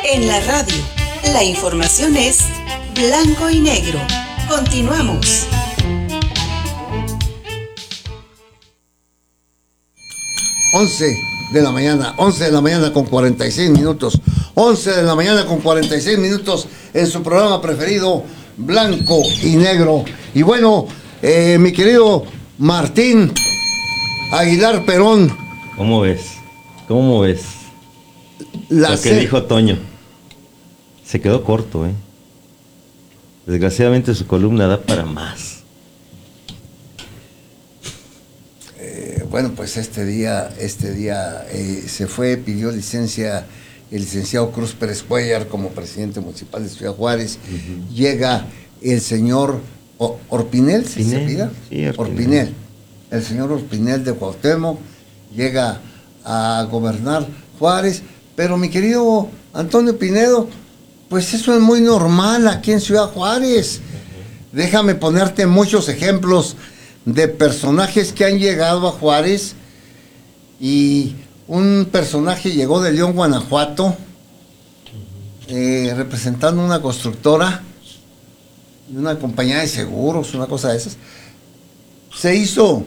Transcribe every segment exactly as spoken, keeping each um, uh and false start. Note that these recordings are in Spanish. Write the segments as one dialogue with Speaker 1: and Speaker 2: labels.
Speaker 1: En la radio, la información es blanco y negro. Continuamos.
Speaker 2: once de la mañana, once de la mañana con cuarenta y seis minutos. once de la mañana con cuarenta y seis minutos en su programa preferido, Blanco y Negro. Y bueno, eh, mi querido Martín Aguilar Perón.
Speaker 3: ¿Cómo ves? ¿Cómo ves?
Speaker 2: La
Speaker 3: Lo que
Speaker 2: C...
Speaker 3: dijo Toño. Se quedó corto, ¿eh? Desgraciadamente su columna da para más.
Speaker 2: Eh, bueno, pues este día, este día eh, se fue, pidió licencia el licenciado Cruz Pérez Cuellar como presidente municipal de Ciudad Juárez. Uh-huh. Llega el señor o, Orpinel, ¿se se pida?
Speaker 3: Sí, Orpinel.
Speaker 2: Orpinel. El señor Orpinel de Cuauhtémoc llega a gobernar Juárez, pero mi querido Antonio Pinedo, pues eso es muy normal aquí en Ciudad Juárez. Uh-huh. Déjame ponerte muchos ejemplos de personajes que han llegado a Juárez. Y un personaje llegó de León, Guanajuato, eh, representando una constructora y una compañía de seguros, una cosa de esas. Se hizo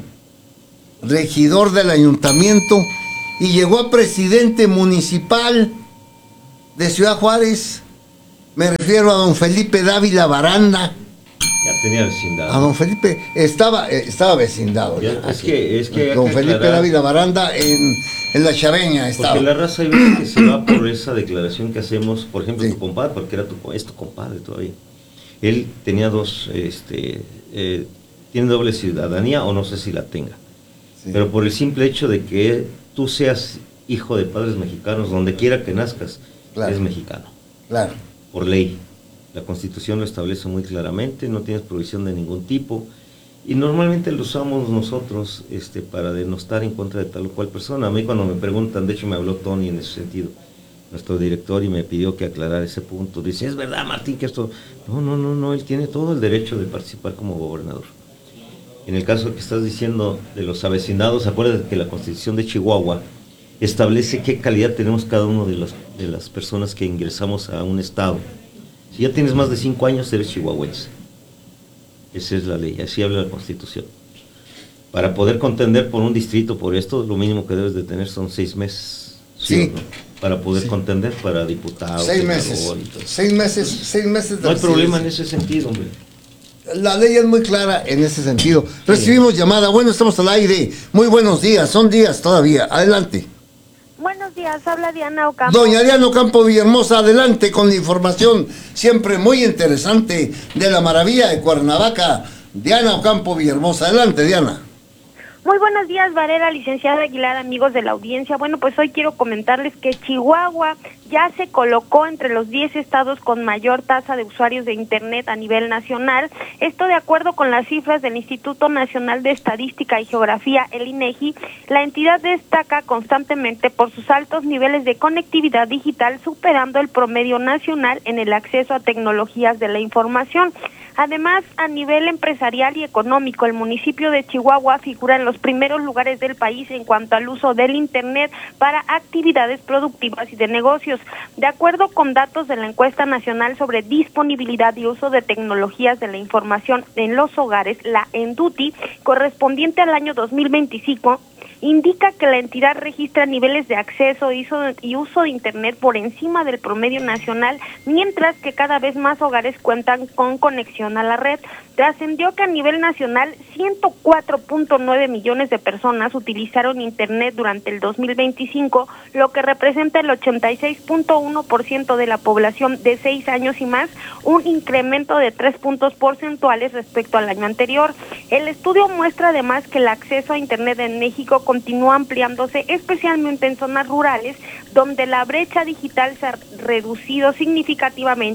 Speaker 2: regidor del ayuntamiento y llegó a presidente municipal de Ciudad Juárez. Me refiero a don Felipe Dávila Baranda.
Speaker 3: Ya tenía vecindado.
Speaker 2: A don Felipe, estaba, eh, estaba vecindado.
Speaker 3: Ya, es que, es que
Speaker 2: don
Speaker 3: que
Speaker 2: Felipe
Speaker 3: aclarar,
Speaker 2: Dávila Baranda en, en la Chaveña estaba.
Speaker 3: Porque la raza hay veces que se va por esa declaración que hacemos, por ejemplo, sí. Tu compadre, porque era tu, es tu compadre todavía. Él tenía dos, este, eh, tiene doble ciudadanía o no sé si la tenga. Sí. Pero por el simple hecho de que tú seas hijo de padres mexicanos, donde quiera que nazcas, claro. Eres mexicano.
Speaker 2: Claro.
Speaker 3: Por ley. La Constitución lo establece muy claramente, no tienes provisión de ningún tipo, y normalmente lo usamos nosotros este, para denostar en contra de tal o cual persona. A mí cuando me preguntan, de hecho me habló Tony en ese sentido, nuestro director, y me pidió que aclarara ese punto. Dice, ¿es verdad, Martín, que esto...? No, no, no, no, él tiene todo el derecho de participar como gobernador. En el caso que estás diciendo de los avecindados, acuérdate que la Constitución de Chihuahua establece qué calidad tenemos cada uno de, los, de las personas que ingresamos a un estado. Si ya tienes más de cinco años, eres chihuahuense. Esa es la ley, así habla la Constitución. Para poder contender por un distrito, por esto, lo mínimo que debes de tener son seis meses. ¿Sí? ¿Sí? ¿No? Para poder sí. contender para diputados.
Speaker 2: Seis meses. Seis meses, seis meses.
Speaker 3: De no hay problema en ese sentido, hombre.
Speaker 2: La ley es muy clara en ese sentido. Recibimos sí. llamada. Bueno, estamos al aire. Muy buenos días. Son días todavía. Adelante.
Speaker 4: Buenos días, habla Diana Ocampo.
Speaker 2: Doña Diana Ocampo Villahermosa, adelante con la información siempre muy interesante de la maravilla de Cuernavaca. Diana Ocampo Villahermosa, adelante, Diana.
Speaker 4: Muy buenos días, Varela, licenciada Aguilar, amigos de la audiencia. Bueno, pues hoy quiero comentarles que Chihuahua ya se colocó entre los diez estados con mayor tasa de usuarios de Internet a nivel nacional. Esto de acuerdo con las cifras del Instituto Nacional de Estadística y Geografía, el INEGI. La entidad destaca constantemente por sus altos niveles de conectividad digital, superando el promedio nacional en el acceso a tecnologías de la información. Además, a nivel empresarial y económico, el municipio de Chihuahua figura en los primeros lugares del país en cuanto al uso del Internet para actividades productivas y de negocios. De acuerdo con datos de la encuesta nacional sobre disponibilidad y uso de tecnologías de la información en los hogares, la ENDUTI, correspondiente al año dos mil veinticinco, indica que la entidad registra niveles de acceso y uso de Internet por encima del promedio nacional, mientras que cada vez más hogares cuentan con conexión a la red. Trascendió que a nivel nacional ciento cuatro punto nueve millones de personas utilizaron Internet durante el dos mil veinticinco, lo que representa el ochenta y seis punto uno por ciento de la población de seis años y más, un incremento de tres puntos porcentuales respecto al año anterior. El estudio muestra además que el acceso a Internet en México continúa ampliándose, especialmente en zonas rurales, donde la brecha digital se ha reducido significativamente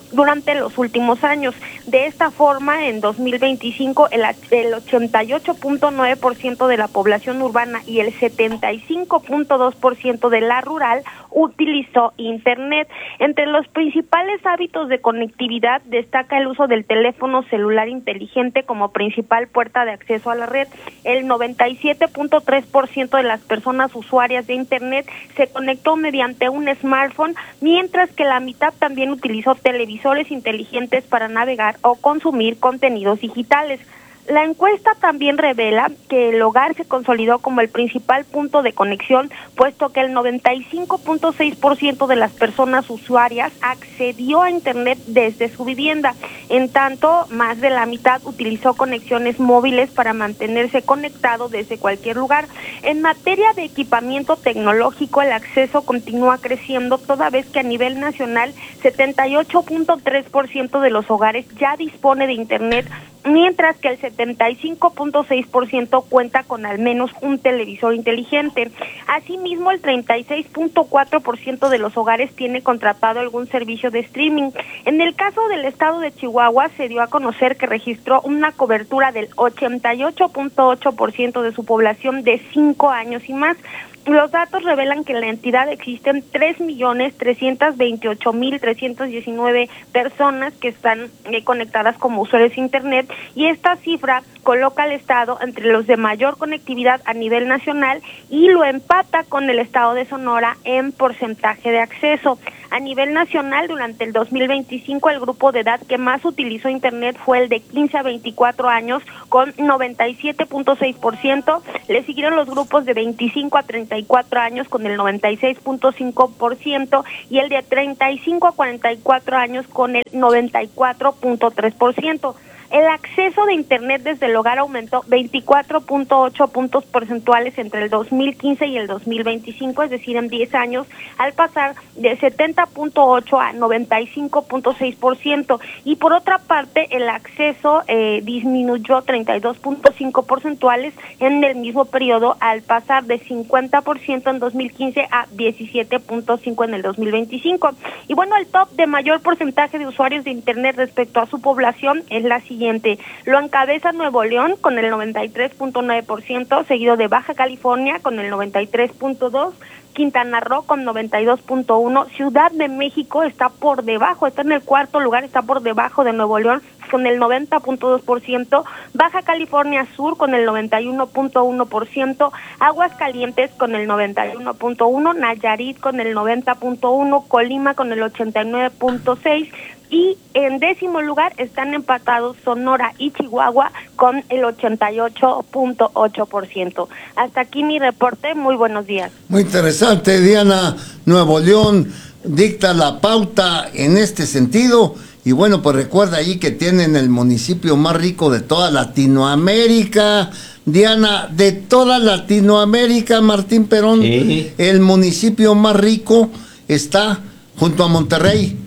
Speaker 4: durante los últimos años. De esta forma, en dos mil veinticinco, el, el ochenta y ocho punto nueve por ciento de la población urbana y el setenta y cinco punto dos por ciento de la rural utilizó Internet. Entre los principales hábitos de conectividad destaca el uso del teléfono celular inteligente como principal puerta de acceso a la red. El noventa y siete punto tres por ciento de las personas usuarias de Internet se conectó mediante un smartphone, mientras que la mitad también utilizó televisores inteligentes para navegar o consumir contenidos digitales. La encuesta también revela que el hogar se consolidó como el principal punto de conexión, puesto que el noventa y cinco punto seis por ciento de las personas usuarias accedió a Internet desde su vivienda. En tanto, más de la mitad utilizó conexiones móviles para mantenerse conectado desde cualquier lugar. En materia de equipamiento tecnológico, el acceso continúa creciendo, toda vez que a nivel nacional setenta y ocho punto tres por ciento de los hogares ya dispone de Internet, mientras que el setenta y cinco punto seis por ciento cuenta con al menos un televisor inteligente. Asimismo, el treinta y seis punto cuatro por ciento de los hogares tiene contratado algún servicio de streaming. En el caso del estado de Chihuahua, se dio a conocer que registró una cobertura del ochenta y ocho punto ocho por ciento de su población de cinco años y más. Los datos revelan que en la entidad existen tres millones trescientos veintiocho mil trescientos diecinueve personas que están eh, conectadas como usuarios de Internet, y esta cifra coloca al estado entre los de mayor conectividad a nivel nacional y lo empata con el estado de Sonora en porcentaje de acceso. A nivel nacional, durante el dos mil veinticinco, el grupo de edad que más utilizó Internet fue el de quince a veinticuatro años, con noventa y siete punto seis por ciento. Le siguieron los grupos de veinticinco a treinta y cuatro años con el noventa y seis punto cinco por ciento y el de treinta y cinco a cuarenta y cuatro años con el noventa y cuatro punto tres por ciento. El acceso de Internet desde el hogar aumentó veinticuatro punto ocho puntos porcentuales entre el dos mil quince y el dos mil veinticinco, es decir, en diez años, al pasar de setenta punto ocho a noventa y cinco punto seis por ciento. Y por otra parte, el acceso eh, disminuyó treinta y dos punto cinco porcentuales en el mismo periodo, al pasar de cincuenta por ciento en dos mil quince a diecisiete punto cinco en el dos mil veinticinco. Y bueno, el top de mayor porcentaje de usuarios de Internet respecto a su población es la siguiente. Lo encabeza Nuevo León con el noventa y tres punto nueve por ciento, seguido de Baja California con el noventa y tres punto dos por ciento, Quintana Roo con noventa y dos punto uno por ciento, Ciudad de México está por debajo, está en el cuarto lugar, está por debajo de Nuevo León con el noventa punto dos por ciento, Baja California Sur con el noventa y uno punto uno por ciento, Aguascalientes con el noventa y uno punto uno por ciento, Nayarit con el noventa punto uno por ciento, Colima con el ochenta y nueve punto seis por ciento, y en décimo lugar están empatados Sonora y Chihuahua con el ochenta y ocho punto ocho por ciento. Hasta aquí mi reporte, muy buenos días.
Speaker 2: Muy interesante, Diana. Nuevo León dicta la pauta en este sentido, y bueno, pues recuerda ahí que tienen el municipio más rico de toda Latinoamérica. Diana, de toda Latinoamérica, Martín Perón, sí. El municipio más rico está junto a Monterrey,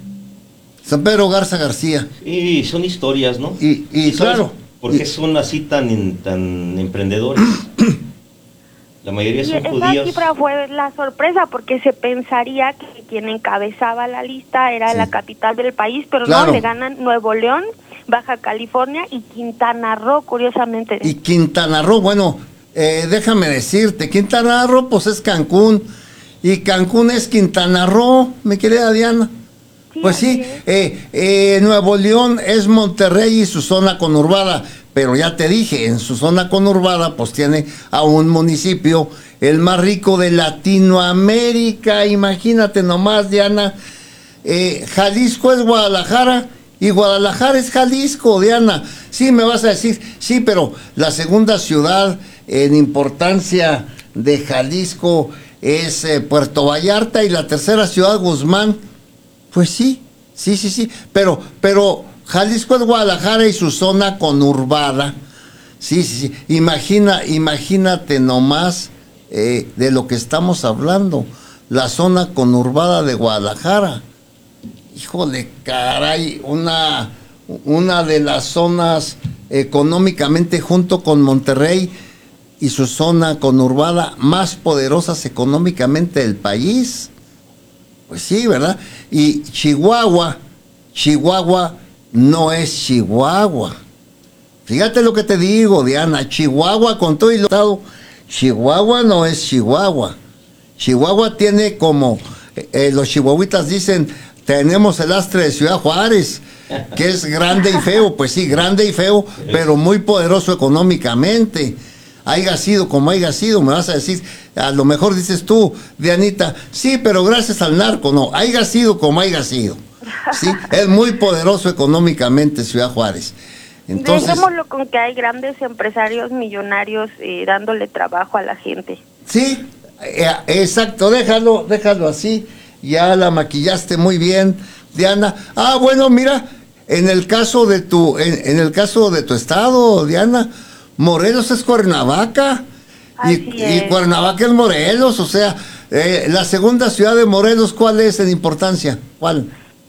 Speaker 2: San Pedro Garza García.
Speaker 3: Y son historias, ¿no?
Speaker 2: Y, y, y claro.
Speaker 3: ¿Por qué son así tan, tan emprendedores? La mayoría son
Speaker 4: esa
Speaker 3: judíos.
Speaker 4: Esa cifra fue la sorpresa, porque se pensaría que quien encabezaba la lista era sí. la capital del país, pero claro. no, le ganan Nuevo León, Baja California y Quintana Roo, curiosamente.
Speaker 2: Y Quintana Roo, bueno, eh, déjame decirte, Quintana Roo pues es Cancún, y Cancún es Quintana Roo, mi querida Diana. Sí, pues sí, eh, eh, Nuevo León es Monterrey y su zona conurbada, pero ya te dije, en su zona conurbada pues tiene a un municipio, el más rico de Latinoamérica, imagínate nomás, Diana. eh, Jalisco es Guadalajara y Guadalajara es Jalisco, Diana. Sí, me vas a decir, sí, pero la segunda ciudad en importancia de Jalisco es eh, Puerto Vallarta, y la tercera ciudad, Guzmán. Pues sí, sí, sí, sí, pero, pero Jalisco es Guadalajara y su zona conurbada. Sí, sí, sí. Imagina, imagínate nomás eh, de lo que estamos hablando. La zona conurbada de Guadalajara. Híjole, caray, una, una de las zonas económicamente, junto con Monterrey y su zona conurbada, más poderosas económicamente del país. Pues sí, ¿verdad? Y Chihuahua, Chihuahua no es Chihuahua. Fíjate lo que te digo, Diana, Chihuahua con todo y lo estado, Chihuahua no es Chihuahua. Chihuahua tiene como, eh, los chihuahuitas dicen, tenemos el astre de Ciudad Juárez, que es grande y feo, pues sí, grande y feo, pero muy poderoso económicamente. Haya sido como haya sido, me vas a decir, a lo mejor dices tú, Dianita, sí, pero gracias al narco, no, haya sido como haya sido. Sí, es muy poderoso económicamente Ciudad Juárez. Entonces,
Speaker 4: dejémoslo con que hay grandes empresarios millonarios eh, dándole trabajo a la gente.
Speaker 2: Sí, eh, exacto, déjalo, déjalo así, ya la maquillaste muy bien, Diana. Ah, bueno, mira, en el caso de tu, en, en el caso de tu estado, Diana, Morelos es Cuernavaca, y, y Cuernavaca es Morelos, o sea, eh, la segunda ciudad de Morelos, ¿cuál es en importancia? ¿Cuál?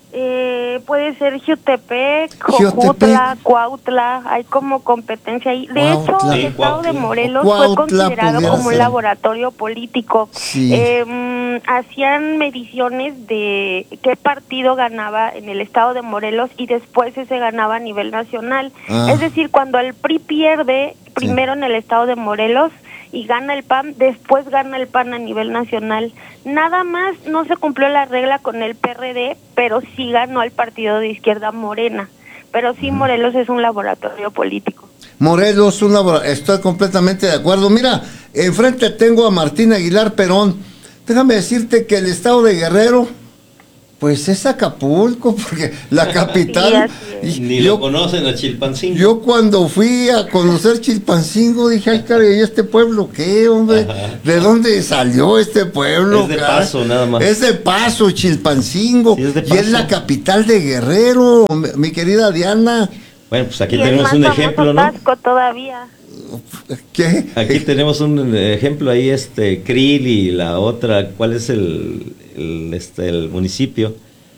Speaker 4: Eh, puede ser Jiutepec, Jojutla, Cuautla, hay como competencia ahí. De
Speaker 2: Cuautla.
Speaker 4: hecho, el estado de Morelos Cuautla fue considerado como un laboratorio político.
Speaker 2: Sí.
Speaker 4: Eh, hacían mediciones de qué partido ganaba en el estado de Morelos y después ese ganaba a nivel nacional. Ah. Es decir, cuando el P R I pierde primero sí. en el estado de Morelos y gana el P A N, después gana el P A N a nivel nacional. Nada más no se cumplió la regla con el P R D, pero sí ganó el partido de izquierda Morena. Pero sí, Morelos es un laboratorio político.
Speaker 2: Morelos, un laboratorio, estoy completamente de acuerdo. Mira, enfrente tengo a Martín Aguilar Perón. Déjame decirte que el estado de Guerrero, pues es Acapulco, porque la capital...
Speaker 3: Sí, ni yo, lo conocen a Chilpancingo.
Speaker 2: Yo cuando fui a conocer Chilpancingo dije, ay, caray, ¿y este pueblo qué, hombre? Ajá. ¿De dónde salió este pueblo?
Speaker 3: Es de caray? Paso, nada más.
Speaker 2: Es de Paso, Chilpancingo.
Speaker 3: Sí, es de Paso.
Speaker 2: Y es la capital de Guerrero, mi, mi querida Diana.
Speaker 3: Bueno, pues aquí y tenemos un ejemplo, ¿no?
Speaker 4: Pasco todavía.
Speaker 2: ¿Qué?
Speaker 3: Aquí tenemos un ejemplo ahí, este, Krill y la otra, ¿cuál es el, el, este, el municipio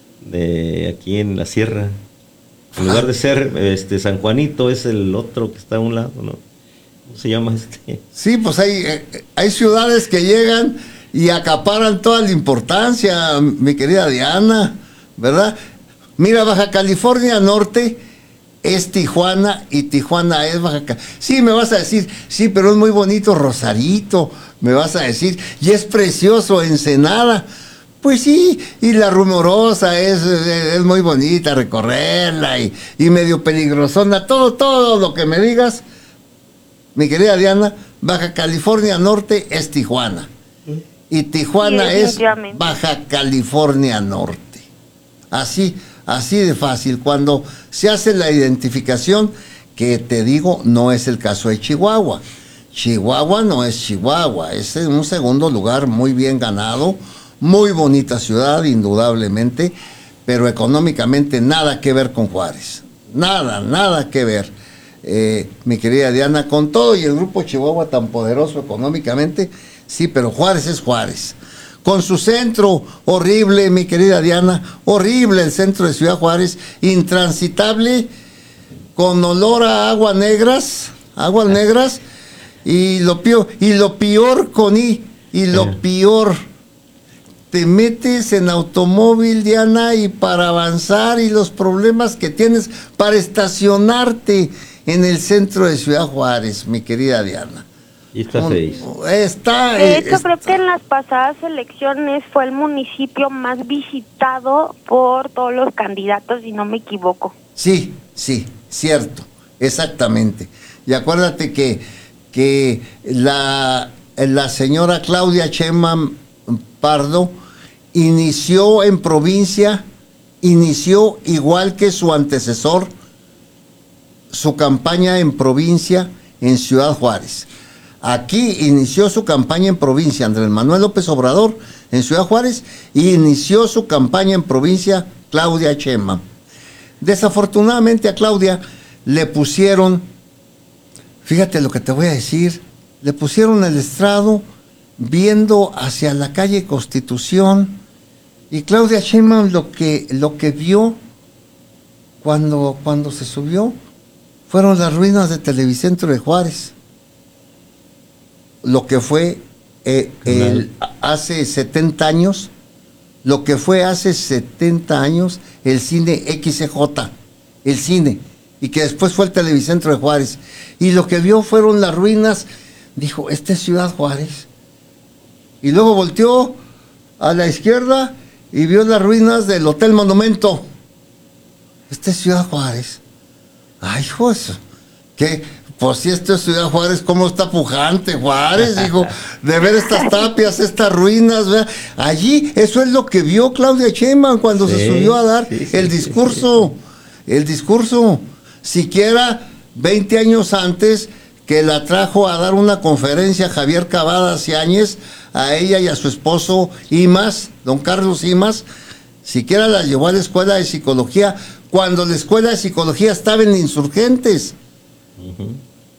Speaker 3: de aquí en la sierra? En lugar de ser este San Juanito, es el otro que está a un lado, ¿no? ¿Cómo se llama este?
Speaker 2: Sí, pues hay, hay ciudades que llegan y acaparan toda la importancia, mi querida Diana, ¿verdad? Mira, Baja California Norte es Tijuana y Tijuana es Baja California. Sí, me vas a decir, sí, pero es muy bonito Rosarito, me vas a decir, y es precioso Ensenada. Pues sí, y la Rumorosa es, es muy bonita recorrerla y, y medio peligrosona, todo, todo lo que me digas, mi querida Diana, Baja California Norte es Tijuana. Y Tijuana sí, es Baja California Norte. Así, así de fácil. Cuando se hace la identificación, que te digo, no es el caso de Chihuahua. Chihuahua no es Chihuahua, es en un segundo lugar muy bien ganado. Muy bonita ciudad, indudablemente, pero económicamente nada que ver con Juárez. Nada, nada que ver. Eh, mi querida Diana, con todo y el grupo Chihuahua tan poderoso económicamente, sí, pero Juárez es Juárez. Con su centro horrible, mi querida Diana, horrible el centro de Ciudad Juárez, intransitable, con olor a aguas negras, aguas negras, y lo peor, y lo peor con I, y lo peor... Te metes en automóvil, Diana, y para avanzar y los problemas que tienes para estacionarte en el centro de Ciudad Juárez, mi querida Diana.
Speaker 3: Y está seis.
Speaker 2: Está.
Speaker 4: De hecho,
Speaker 2: está.
Speaker 4: creo que en las pasadas elecciones fue el municipio más visitado por todos los candidatos, si no me equivoco.
Speaker 2: Sí, sí, cierto, exactamente. Y acuérdate que, que la, la señora Claudia Sheinbaum Pardo inició en provincia, inició igual que su antecesor, su campaña en provincia en Ciudad Juárez. Aquí inició su campaña en provincia Andrés Manuel López Obrador en Ciudad Juárez y inició su campaña en provincia Claudia Sheinbaum. Desafortunadamente a Claudia le pusieron, fíjate lo que te voy a decir, le pusieron el estrado viendo hacia la calle Constitución, y Claudia Sheinbaum lo que, lo que vio cuando, cuando se subió fueron las ruinas de Televicentro de Juárez, lo que fue eh, el, hace setenta años lo que fue hace setenta años el cine X C J, el cine, y que después fue el Televicentro de Juárez, y lo que vio fueron las ruinas. Dijo, esta es Ciudad Juárez. Y luego volteó a la izquierda y vio las ruinas del Hotel Monumento. Esta es Ciudad Juárez. Ay, hijo, eso, ¿qué? Pues si esto es Ciudad Juárez, ¿cómo está pujante Juárez? Dijo, de ver estas tapias, estas ruinas, ¿verdad? Allí, eso es lo que vio Claudia Sheinbaum cuando sí, se subió a dar sí, sí, el discurso, sí, sí. el discurso, siquiera veinte años antes que la trajo a dar una conferencia Javier Cavadas Yáñez, a ella y a su esposo Imas, don Carlos Imas, siquiera la llevó a la Escuela de Psicología, cuando la Escuela de Psicología estaba en Insurgentes. Uh-huh.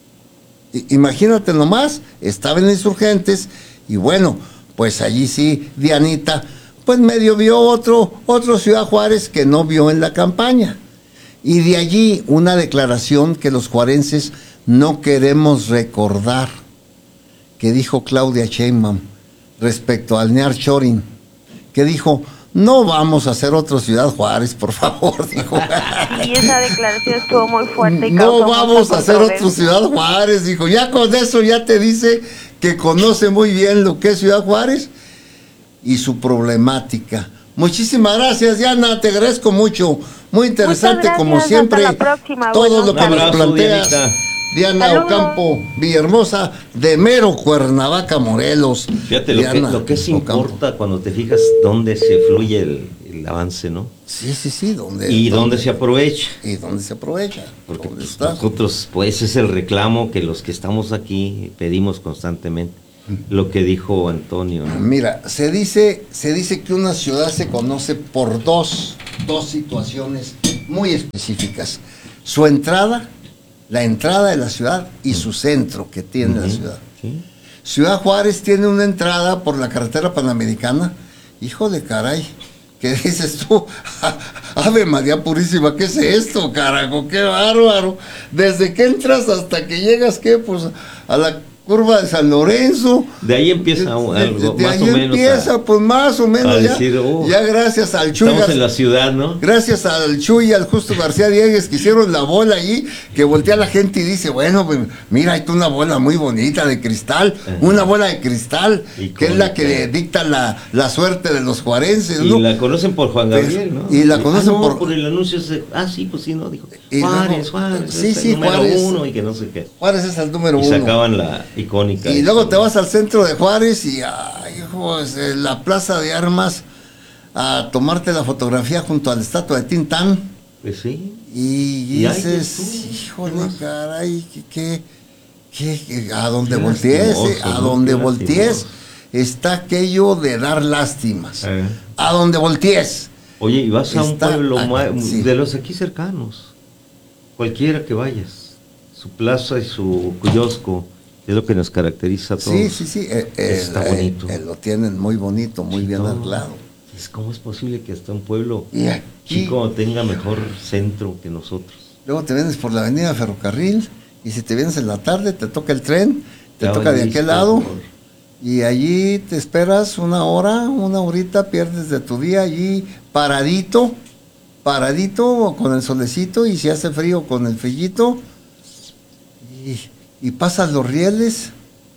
Speaker 2: Imagínate nomás, estaba en Insurgentes, y bueno, pues allí sí, Dianita, pues medio vio otro, otro Ciudad Juárez que no vio en la campaña. Y de allí una declaración que los juarenses no queremos recordar, que dijo Claudia Sheinbaum respecto al Near Shoring, que dijo, no vamos a hacer otro Ciudad Juárez, por favor, dijo.
Speaker 4: Y esa declaración estuvo muy fuerte. Y
Speaker 2: no vamos a hacer otro Ciudad Juárez, dijo. Ya con eso ya te dice que conoce muy bien lo que es Ciudad Juárez y su problemática. Muchísimas gracias, Diana, te agradezco mucho. Muy interesante, gracias, como siempre,
Speaker 4: hasta la próxima.
Speaker 2: todo
Speaker 4: bueno,
Speaker 2: lo que
Speaker 3: abrazo,
Speaker 2: nos planteas.
Speaker 3: Dianita.
Speaker 2: Diana
Speaker 4: Saludos.
Speaker 2: Ocampo Villahermosa, de Mero, Cuernavaca, Morelos.
Speaker 3: Fíjate, lo que, lo que se importa cuando te fijas dónde se fluye el, el avance, ¿no?
Speaker 2: Sí, sí, sí. ¿Dónde,
Speaker 3: y
Speaker 2: dónde,
Speaker 3: dónde se aprovecha.
Speaker 2: Y dónde se aprovecha.
Speaker 3: Porque pues,
Speaker 2: está?
Speaker 3: nosotros, pues es el reclamo que los que estamos aquí pedimos constantemente. Lo que dijo Antonio, ¿no?
Speaker 2: Mira, se dice, se dice que una ciudad se conoce por dos, dos situaciones muy específicas. Su entrada, la entrada de la ciudad y su centro que tiene uh-huh. la ciudad. ¿Sí? Ciudad Juárez tiene una entrada por la carretera Panamericana, hijo de caray, ¿qué dices tú? Ave María Purísima, ¿qué es esto, carajo? ¡Qué bárbaro! Desde que entras hasta que llegas, ¿qué? Pues a la curva de San Lorenzo.
Speaker 3: De ahí empieza algo,
Speaker 2: de, de, de
Speaker 3: más
Speaker 2: ahí
Speaker 3: o menos.
Speaker 2: empieza, a, pues más o menos. Ya,
Speaker 3: decir, oh,
Speaker 2: ya gracias al Chuy.
Speaker 3: Estamos en la ciudad, ¿no?
Speaker 2: Gracias al Chuy y al Justo García Diegues que hicieron la bola ahí, que voltea a la gente y dice, bueno, pues, mira, hay una bola muy bonita de cristal, ajá. una bola de cristal, que es la que dicta la, la suerte de los juarenses,
Speaker 3: y
Speaker 2: ¿no?
Speaker 3: la conocen por Juan Gabriel, ¿no?
Speaker 2: Y la conocen
Speaker 3: ah, no,
Speaker 2: por...
Speaker 3: por el anuncio ese, ah, sí, pues sí, ¿no? Dijo,
Speaker 2: y
Speaker 3: Juárez,
Speaker 2: luego,
Speaker 3: Juárez,
Speaker 2: sí,
Speaker 3: es
Speaker 2: sí,
Speaker 3: el número
Speaker 2: Juárez,
Speaker 3: uno y que no sé qué.
Speaker 2: Juárez es el número
Speaker 3: y
Speaker 2: uno.
Speaker 3: Y sacaban la icónica.
Speaker 2: Y luego te vas al centro de Juárez y ay, hijos, en la plaza de armas a tomarte la fotografía junto a la estatua de Tintán.
Speaker 3: Pues sí.
Speaker 2: Y, y,
Speaker 3: y
Speaker 2: dices, híjole, caray, que, que, que a donde voltees, eh, a donde voltees está aquello de dar lástimas. Eh. A donde voltees.
Speaker 3: Oye, y vas a un
Speaker 2: está,
Speaker 3: pueblo
Speaker 2: a,
Speaker 3: más,
Speaker 2: sí.
Speaker 3: de los aquí cercanos, cualquiera que vayas, su plaza y su kiosco. Es lo que nos caracteriza a todos.
Speaker 2: Sí, sí, sí. Eh,
Speaker 3: Está
Speaker 2: eh,
Speaker 3: bonito.
Speaker 2: Eh, lo tienen muy bonito, muy sí, bien no. arreglado.
Speaker 3: ¿Cómo es posible que hasta un pueblo
Speaker 2: y aquí,
Speaker 3: chico tenga mejor centro que nosotros?
Speaker 2: Luego te vienes por la avenida Ferrocarril y si te vienes en la tarde te toca el tren, te ya toca de aquel lado por... y allí te esperas una hora, una horita, pierdes de tu día allí paradito, paradito con el solecito y si hace frío con el frillito y... y pasas los rieles,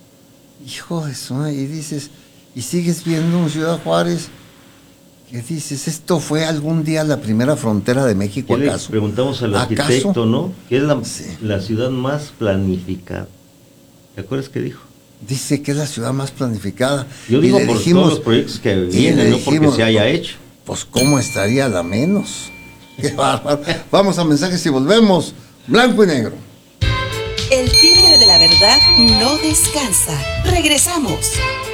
Speaker 2: hijo de eso, y dices, y sigues viendo un Ciudad Juárez, que dices, esto fue algún día la primera frontera de México,
Speaker 3: ¿Qué
Speaker 2: ¿acaso?
Speaker 3: Le preguntamos al arquitecto, ¿acaso? ¿No? Que es la, sí. la ciudad más planificada. ¿Te acuerdas qué dijo?
Speaker 2: Dice que es la ciudad más planificada.
Speaker 3: Yo digo
Speaker 2: y
Speaker 3: por
Speaker 2: dijimos,
Speaker 3: todos los proyectos que vienen, no
Speaker 2: dijimos,
Speaker 3: porque se haya hecho.
Speaker 2: Pues, ¿cómo estaría la menos? Qué bárbaro. Vamos a mensajes y volvemos. Blanco y negro.
Speaker 1: El timbre de la verdad no descansa. Regresamos.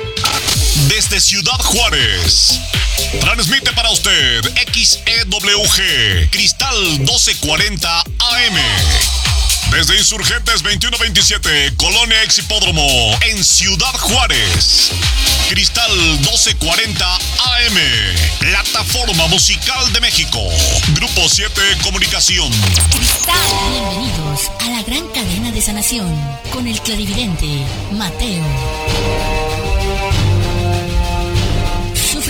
Speaker 5: Desde Ciudad Juárez, transmite para usted X E W G, Cristal doce cuarenta A M. Desde Insurgentes veintiuno veintisiete, Colonia Ex Hipódromo, en Ciudad Juárez. Cristal doce cuarenta A M, Plataforma Musical de México. Grupo siete Comunicación.
Speaker 6: Cristal. Bienvenidos a la gran cadena de sanación con el clarividente Mateo. ¿Sufre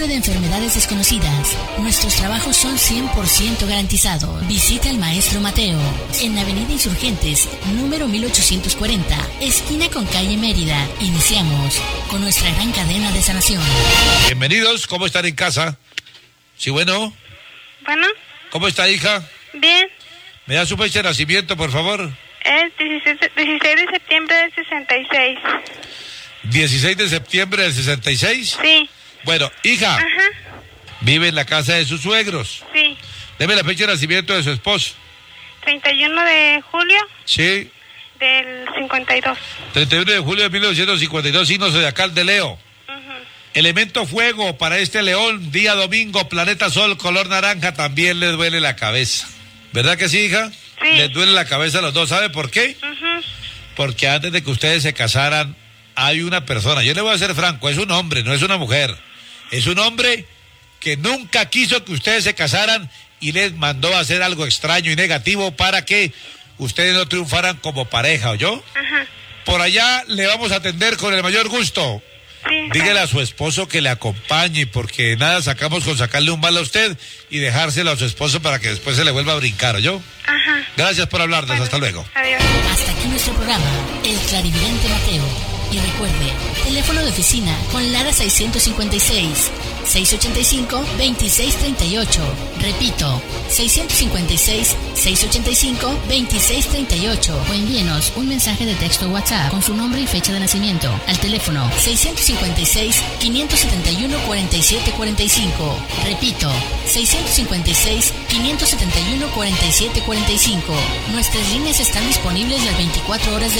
Speaker 6: libre de enfermedades desconocidas. Nuestros trabajos son cien por ciento garantizados. Visita al maestro Mateo en Avenida Insurgentes, número mil ochocientos cuarenta, esquina con calle Mérida. Iniciamos con nuestra gran cadena de sanación.
Speaker 7: Bienvenidos, ¿cómo están en casa? Sí, bueno.
Speaker 8: Bueno.
Speaker 7: ¿Cómo está, hija?
Speaker 8: Bien.
Speaker 7: ¿Me da su fecha de nacimiento, por favor?
Speaker 8: Es dieciséis de septiembre del sesenta y seis.
Speaker 7: ¿dieciséis de septiembre del sesenta y seis?
Speaker 8: Sí.
Speaker 7: Bueno, hija.
Speaker 8: Ajá.
Speaker 7: Vive en la casa de sus suegros.
Speaker 8: Sí.
Speaker 7: Deme la fecha de nacimiento de su esposo.
Speaker 8: treinta y uno de julio
Speaker 7: Sí.
Speaker 8: del cincuenta y dos.
Speaker 7: treinta y uno de julio de mil novecientos cincuenta y dos, signo zodiacal de Leo.
Speaker 8: Uh-huh.
Speaker 7: Elemento fuego para este león, día domingo, planeta sol, color naranja, también le duele la cabeza. ¿Verdad que sí, hija?
Speaker 8: Sí.
Speaker 7: Les duele la cabeza a los dos, ¿sabe por qué?
Speaker 8: Uh-huh.
Speaker 7: Porque antes de que ustedes se casaran, hay una persona, yo le voy a ser franco, es un hombre, no es una mujer. Es un hombre que nunca quiso que ustedes se casaran y les mandó a hacer algo extraño y negativo para que ustedes no triunfaran como pareja, ¿oyó?
Speaker 8: Ajá.
Speaker 7: Por allá le vamos a atender con el mayor gusto.
Speaker 8: Sí.
Speaker 7: Dígale a su esposo que le acompañe, porque nada sacamos con sacarle un mal a usted y dejárselo a su esposo para que después se le vuelva a brincar, ¿oyó?
Speaker 8: Ajá.
Speaker 7: Gracias por hablarnos,
Speaker 8: Bueno,
Speaker 7: hasta luego.
Speaker 8: Adiós.
Speaker 6: Hasta aquí nuestro programa, El Clarividente Mateo. Y recuerde, teléfono de oficina con Lara seiscientos cincuenta y seis, seiscientos ochenta y cinco, veintiséis treinta y ocho. Repito, seiscientos cincuenta y seis, seiscientos ochenta y cinco, veintiséis treinta y ocho. O envíenos un mensaje de texto WhatsApp con su nombre y fecha de nacimiento al teléfono seiscientos cincuenta y seis, quinientos setenta y uno, cuarenta y siete cuarenta y cinco. Repito, seiscientos cincuenta y seis, quinientos setenta y uno, cuarenta y siete cuarenta y cinco. Nuestras líneas están disponibles las veinticuatro horas de